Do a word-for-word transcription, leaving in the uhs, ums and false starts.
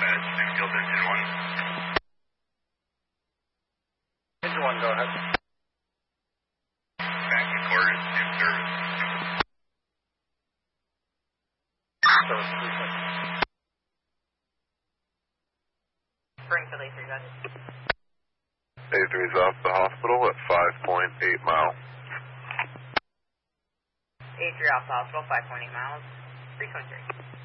Dispatch, Newfield, engine one. Engine one, go ahead. Back in quarters, in service. Service, three seconds. Springfield A three, guys. A three is off the hospital at five point eight mile. A three off the hospital, five point eight miles, three twenty-three.